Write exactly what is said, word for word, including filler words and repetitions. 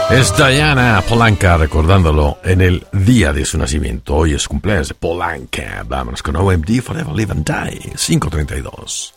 Es Diana Polanca recordándolo en el día de su nacimiento. Hoy es cumpleaños de Polanca. Vámonos con O M D Forever Live and Die, cinco treinta y dos.